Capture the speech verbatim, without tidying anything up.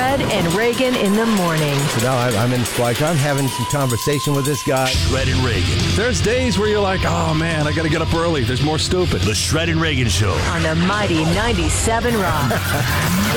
Shred and Reagan in the morning. So now I'm, I'm in Squawk. I'm having some conversation with this guy. Shred and Reagan. There's days where you're like, oh, man, I got to get up early. There's more stupid. The Shred and Reagan Show. On the mighty ninety-seven Rock.